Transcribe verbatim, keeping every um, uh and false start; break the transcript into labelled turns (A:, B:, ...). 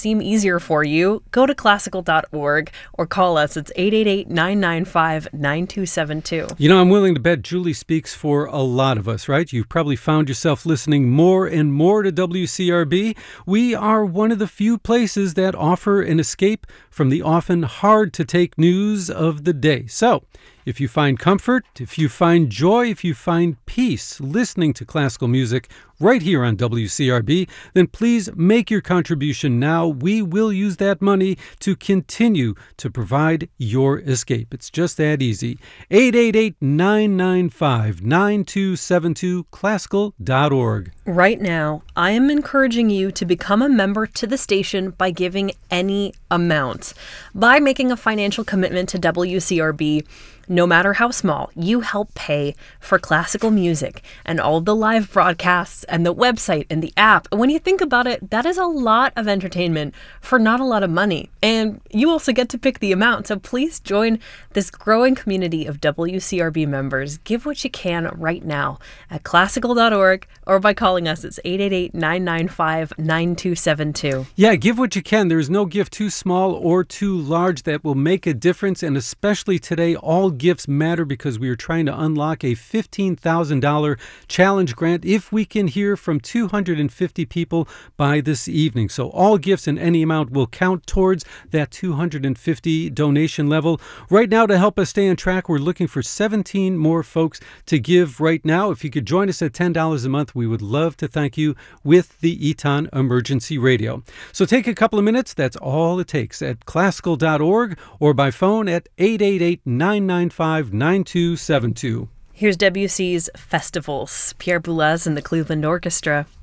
A: seem easier for you, go to classical dot org or call us. It's eight eight eight, nine nine five, nine two seven two.
B: You know, I'm willing to bet Julie speaks for a lot of us, right? You've probably found yourself listening more and more to W C R B. We are one of the few places that offer an escape from the often hard-to-take news of the day. So, if you find comfort, if you find joy, if you find peace listening to classical music right here on W C R B, then please make your contribution now. We will use that money to continue to provide your escape. It's just that easy. eight eight eight, nine nine five, nine two seven two, classical dot org.
A: Right now, I am encouraging you to become a member to the station by giving any amount. By making a financial commitment to W C R B, no matter how small, you help pay for classical music and all the live broadcasts and the website and the app. And when you think about it, that is a lot of entertainment for not a lot of money. And you also get to pick the amount. So please join this growing community of W C R B members. Give what you can right now at classical dot org or by calling us. It's eight eight eight, nine nine five, nine two seven two.
B: Yeah, give what you can. There is no gift too small or too large that will make a difference. And especially today, all gifts matter because we are trying to unlock a fifteen thousand dollars challenge grant if we can hear from two hundred fifty people by this evening. So all gifts in any amount will count towards that two hundred fifty donation level. Right now, to help us stay on track, we're looking for seventeen more folks to give right now. If you could join us at ten dollars a month, we would love to thank you with the Eton Emergency Radio. So take a couple of minutes. That's all it takes at classical dot org or by phone at eight eight eight, nine nine five, nine two seven two.
A: Here's W C's Festivals, Pierre Boulez and the Cleveland Orchestra.